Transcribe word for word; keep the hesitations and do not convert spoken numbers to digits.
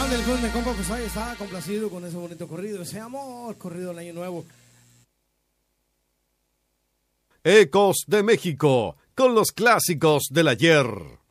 banda del Club de Compa, pues ahí está, complacido con ese bonito corrido, ese amor, corrido del Año Nuevo. Ecos de México, con los clásicos del ayer.